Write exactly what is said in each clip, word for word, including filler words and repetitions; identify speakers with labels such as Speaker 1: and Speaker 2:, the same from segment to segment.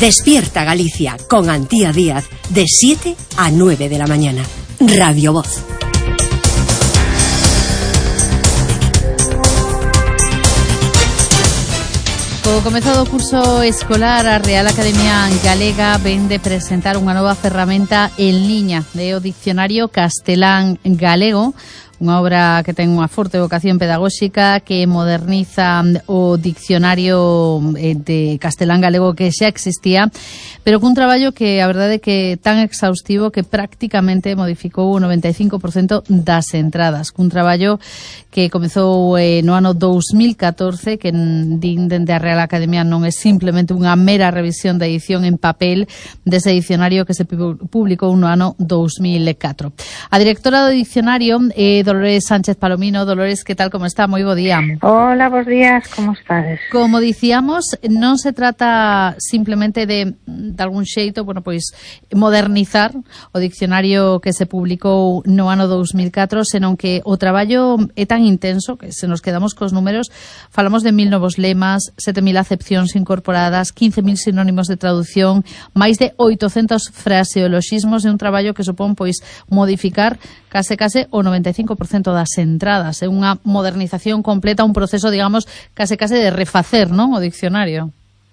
Speaker 1: Despierta Galicia con Antía Díaz de siete a nueve de la mañana. Radio Voz.
Speaker 2: Co comezado o curso escolar, a Real Academia Galega ven de presentar unha nova ferramenta en liña de o Dicionario Castelán Galego, unha obra que ten unha forte vocación pedagóxica, que moderniza o dicionario de castelán galego que xa existía, pero cun traballo que a verdade é que tan exhaustivo que prácticamente modificou o noventa e cinco por cento das entradas, cun traballo que comezou eh, no ano dous mil catorce, que din dende a Real Academia non é simplemente unha mera revisión da edición en papel dese dicionario que se publicou no ano dous mil catro. A directora do dicionario é Dolores Sánchez Palomino. Dolores, que tal, como está? Moi bo día.
Speaker 3: Hola, bos días, como estades?
Speaker 2: Como dicíamos, non se trata simplemente de, de algún xeito, bueno, pois, modernizar o diccionario que se publicou no ano dous mil catro, senón que o traballo é tan intenso que se nos quedamos cos números, falamos de mil novos lemas, sete mil acepcións incorporadas, quince mil sinónimos de traducción, máis de oitocentos fraseoloxismos, de un traballo que supón, pois, modificar case case o noventa e cinco por cento das entradas. É unha modernización completa, un proceso, digamos, case case de refacer, non, o diccionario.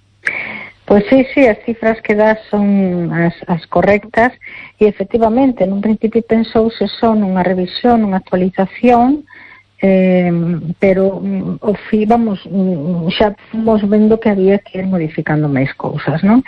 Speaker 3: Pois sí, sí, as cifras que das son as, as correctas e efectivamente, nun principio pensouse só nunha revisión, nunha actualización, Eh, pero o fi, vamos, xa fomos vendo que había que ir modificando máis cousas, non?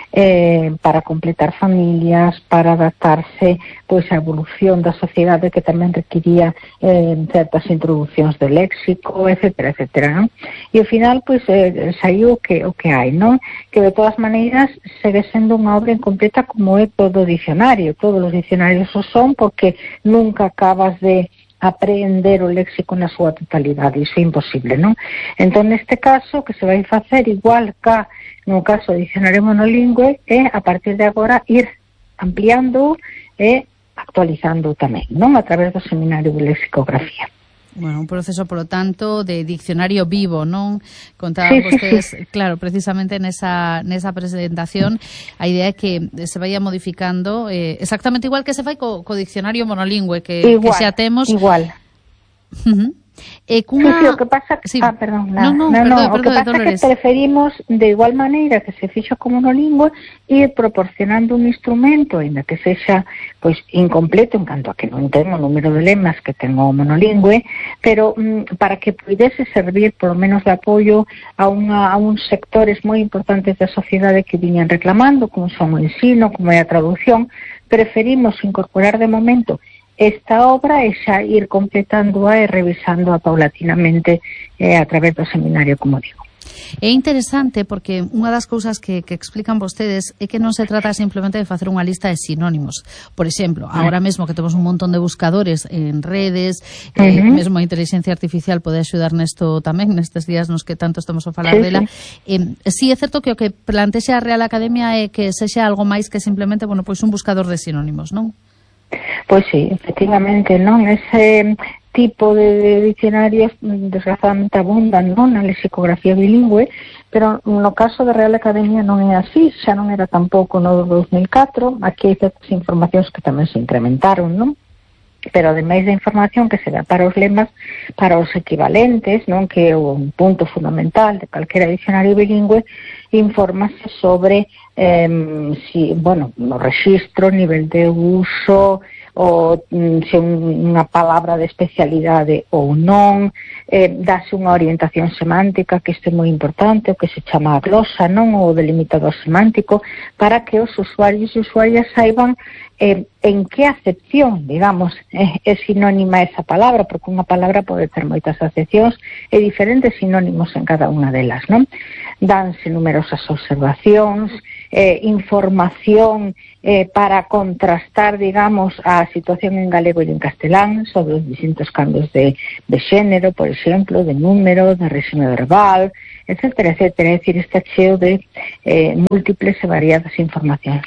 Speaker 3: Eh, para completar familias, para adaptarse pois a evolución da sociedade, que tamén requiría eh, certas introducións de léxico, etcétera, etcétera, non? E ao final, pois, eh, saiu o que, o que hai, non? Que de todas maneiras segue sendo unha obra incompleta como é todo o dicionario. Todos os dicionarios o son, porque nunca acabas de aprender o léxico na súa totalidade, iso é imposible, non? Entón, neste caso, que se vai facer igual que no caso do dicionario monolingüe, é, a partir de agora, ir ampliando e actualizando tamén, non? A través do Seminario de Lexicografía.
Speaker 2: Bueno, un proceso, por lo tanto, de diccionario vivo, non? Contaban
Speaker 3: sí,
Speaker 2: vostedes,
Speaker 3: sí, sí.
Speaker 2: Claro, precisamente nesa, nesa presentación, a idea é que se vaya modificando eh, exactamente igual que se fai co, co diccionario monolingüe, que,
Speaker 3: igual,
Speaker 2: que xa temos.
Speaker 3: Igual,
Speaker 2: Uh-huh. E cunha...
Speaker 3: Sí, sí, o que pasa que...
Speaker 2: Sí.
Speaker 3: Ah, perdón, no,
Speaker 2: no, no,
Speaker 3: no,
Speaker 2: perdón,
Speaker 3: no, o
Speaker 2: perdón,
Speaker 3: que pasa
Speaker 2: Dolores.
Speaker 3: que preferimos, de igual maneira que se fixo como monolingüe, ir proporcionando un instrumento, ainda que sexa pois incompleto en canto a que non ten o número de lemas que ten o monolingüe, pero mm, para que pudese servir polo menos de apoio a, unha, a uns sectores moi importantes da sociedade que viñan reclamando, como son o ensino, como é a traducción, preferimos incorporar de momento esta obra e xa ir completándoa e revisándoa paulatinamente eh, a través do seminario, como digo.
Speaker 2: É interesante porque unha das cousas que, que explican vostedes é que non se trata simplemente de facer unha lista de sinónimos. Por exemplo, agora mesmo que temos un montón de buscadores en redes, eh, uh-huh. mesmo a inteligencia artificial pode axudar nesto tamén, nestes días nos que tanto estamos a falar
Speaker 3: sí,
Speaker 2: dela.
Speaker 3: Sí.
Speaker 2: Eh, sí, é certo que o que plantexa a Real Academia é que sexa algo máis que simplemente, bueno, pois un buscador de sinónimos, non?
Speaker 3: Pois sí, efectivamente, non? Ese tipo de, de diccionarios desgraciadamente abundan, non, na lexicografía bilingüe, pero no caso da Real Academia non é así, xa non era tampouco no dous mil catro, aquí hai certas informacións que tamén se incrementaron, non? Pero ademais da información que se dá para os lemas, para os equivalentes, non, que é un punto fundamental de calquera dicionario bilingüe, infórmase sobre eh, si, bueno, no registro, nivel de uso, ou se unha palabra de especialidade ou non, eh, dase unha orientación semántica, que isto é moi importante, o que se chama a glosa, non, o delimitador semántico, para que os usuarios e usuarias saiban eh, en que acepción, digamos, eh, é sinónima esa palabra, porque unha palabra pode ter moitas acepcións e diferentes sinónimos en cada unha delas, non? Danse numerosas observacións, eh, información eh, para contrastar, digamos, a situación en galego e en castelán sobre os distintos cambios de, de xénero, por exemplo, de número, de réxime verbal, etcétera, etcétera. É dicir, está cheo de eh, múltiples e variadas informacións.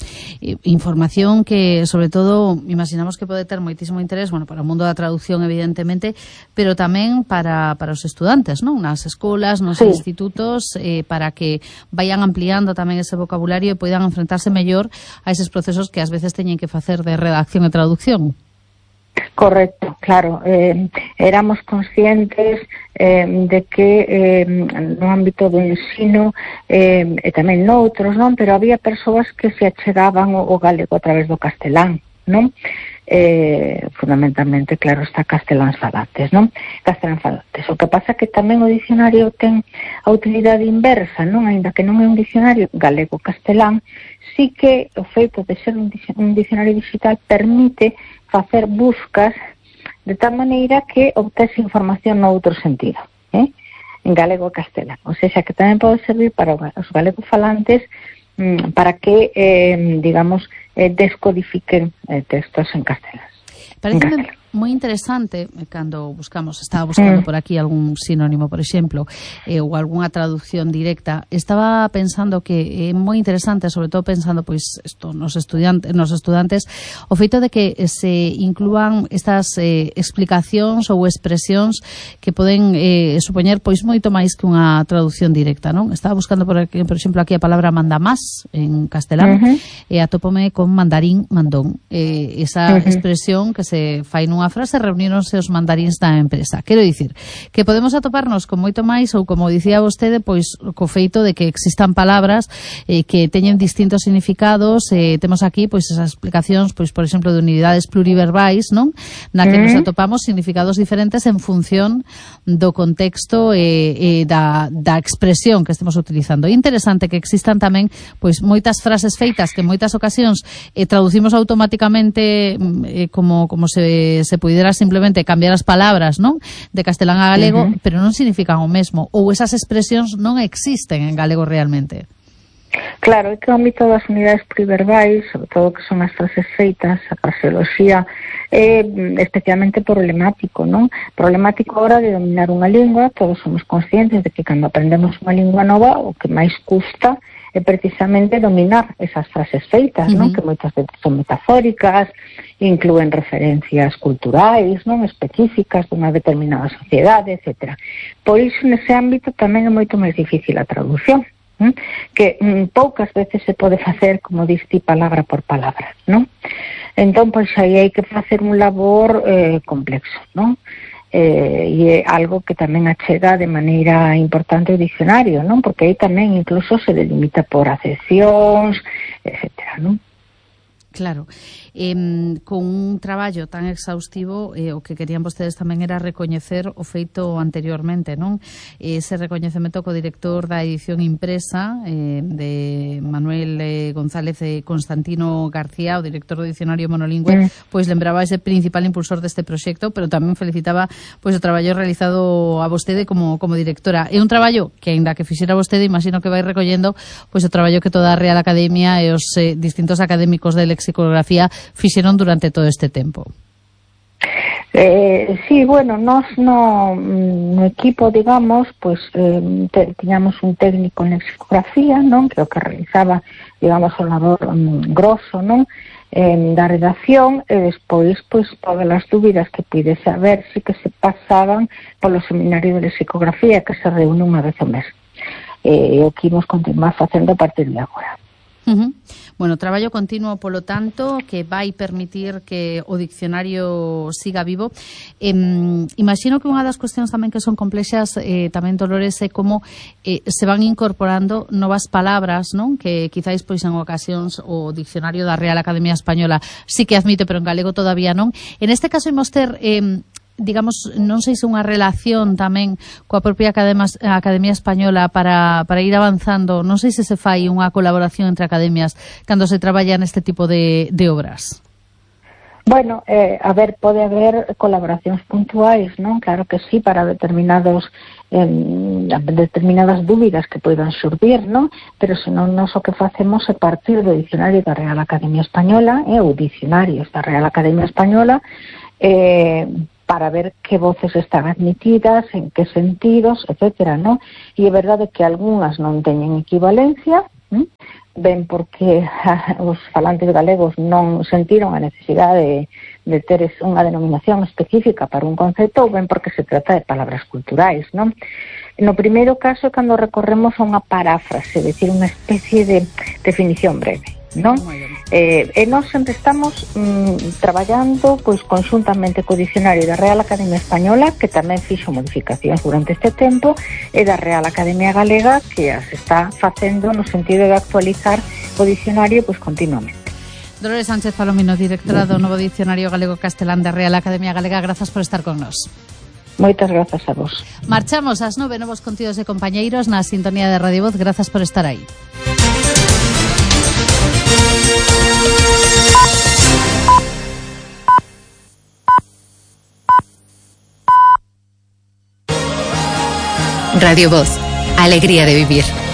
Speaker 2: Información que, sobre todo, imaginamos que pode ter moitísimo interés, bueno, para o mundo da traducción, evidentemente, pero tamén para, para os estudantes, non? Nas escolas, nos sí. institutos, eh, para que vayan ampliando tamén ese vocabulario e poidan enfrentarse mellor a eses procesos que ás veces teñen que facer de redacción e traducción.
Speaker 3: Correcto, claro. Eh, éramos conscientes eh, de que eh, no ámbito do ensino eh, e tamén noutros, non? Pero había persoas que se achegaban o, o galego a través do castelán, non? Eh, fundamentalmente, claro, está castelán falantes, non? Castelán falantes. O que pasa que tamén o dicionario ten a utilidade inversa, non? Ainda que non é un dicionario galego-castelán, sí que o feito de ser un dicionario digital permite facer buscas de tal maneira que obtese información no outro sentido, eh? En galego e castelán. O sea, que tamén pode servir para os galegos-falantes mm, para que, eh, digamos, eh, descodifiquen eh, textos en castelán.
Speaker 2: Parece moi interesante cando buscamos, estaba buscando por aquí algún sinónimo, por exemplo, eh, ou algunha traducción directa. Estaba pensando que é moi interesante, sobre todo pensando pois isto nos estudiantes, nos estudantes, o feito de que se inclúan estas eh, explicacións ou expresións que poden eh, supoñer pois moito máis que unha traducción directa, non? Estaba buscando por aquí, por exemplo, aquí a palabra mandamás en castelán, uh -huh. e atópome con mandarín mandón. Eh, esa uh -huh. expresión que se fai nun unha frase, reuníronse os mandaríns da empresa. Quero dicir, que podemos atoparnos con moito máis, ou como dicía vostede, pois co feito de que existan palabras eh, que teñen distintos significados. Eh, temos aquí pois esas explicacións, pois por exemplo, de unidades pluriverbais, non? Na que mm. nos atopamos significados diferentes en función do contexto e eh, eh, da, da expresión que estemos utilizando. É interesante que existan tamén pois moitas frases feitas que en moitas ocasións eh, traducimos automáticamente eh, como, como se se pudera simplemente cambiar as palabras, non? De castelán a galego, uh -huh. pero non significan o mesmo, ou esas expresións non existen en galego realmente.
Speaker 3: Claro, é que o ámbito das unidades pluriverbais, sobre todo que son as frases feitas, a fraseoloxía, é especialmente problemático, non? Problemático a hora de dominar unha lingua. Todos somos conscientes de que cando aprendemos unha lingua nova, o que máis custa é precisamente dominar esas frases feitas, uh -huh. non? Que moitas veces son metafóricas, inclúen referencias culturais, non? Específicas dunha determinada sociedade, etcétera. Por iso, nese ámbito, tamén é moito máis difícil a traducción, ¿eh? Que mm, poucas veces se pode facer, como diste, palabra por palabra, non? Entón, pois, aí hai que facer un labor eh, complexo, non? Eh, e é algo que tamén achega de maneira importante o dicionario, non? Porque aí tamén incluso se delimita por acepcións, etcétera, non?
Speaker 2: Claro. Eh, con un traballo tan exhaustivo, eh, o que querían vostedes tamén era recoñecer o feito anteriormente, non? Ese recoñecemento co director da edición impresa, eh, de Manuel eh, González e Constantino García, o director do Dicionario Monolingüe, mm. pois lembraba ese principal impulsor deste proxecto, pero tamén felicitaba pois o traballo realizado a vostede como, como directora. É un traballo que, aínda que fixera vostede, imagino que vai recollendo pois o traballo que toda a Real Academia e os eh, distintos académicos de lexicografía fixeron durante todo este tempo.
Speaker 3: Eh, sí, bueno, nós no, no equipo, digamos, pues eh, te, tiñamos un técnico en lexicografía, non? Que o que realizaba, digamos, o labor um, grosso, non? Eh, da redacción, e despois, pois, todas as dúbidas que pide saber si que se pasaban polo seminario de lexicografía que se reúne unha vez ao mes. E eh, o que imos continuar facendo a partir de agora.
Speaker 2: Uh -huh. Bueno, traballo continuo, polo tanto, que vai permitir que o diccionario siga vivo. Eh, imagino que unha das cuestións tamén que son complexas, eh, tamén, Dolores, é como eh, se van incorporando novas palabras, non? Que quizáis, pois, en ocasións o diccionario da Real Academia Española sí que admite, pero en galego todavía non. En este caso, imos ter... Eh, digamos, non sei se unha relación tamén coa propia Academia, Academia Española para, para ir avanzando, non sei se se fai unha colaboración entre academias cando se traballa neste tipo de, de obras.
Speaker 3: Bueno, eh, a ver, pode haber colaboracións puntuais, non? Claro que sí, para determinados eh, determinadas dúbidas que poidan xurdir, non? Pero senón nos o que facemos é partir do dicionario da Real Academia Española, eh, ou dicionarios da Real Academia Española, eh, para ver que voces están admitidas, en que sentidos, etcétera, ¿no? E é verdade que algunhas non teñen equivalencia, ¿eh? ben porque os falantes galegos non sentiron a necesidade de, de ter unha denominación específica para un concepto, ou ben porque se trata de palabras culturais, non? No primeiro caso, cando recorremos a unha paráfrase, é dicir, unha especie de definición breve, non? Eh, e nós sempre estamos mm, traballando pois conxuntamente co dicionario da Real Academia Española, que tamén fixo modificacións durante este tempo, e da Real Academia Galega, que as está facendo no sentido de actualizar o dicionario pois continuamente.
Speaker 2: Dolores Sánchez Palomino, directora do novo Dicionario Galego-Castelán da Real Academia Galega, grazas por estar con nós.
Speaker 3: Moitas grazas a vos.
Speaker 2: Marchamos ás nove, novos contidos de compañeiros na sintonía de Radio Voz. Grazas por estar aí.
Speaker 4: Radio Voz, alegría de vivir.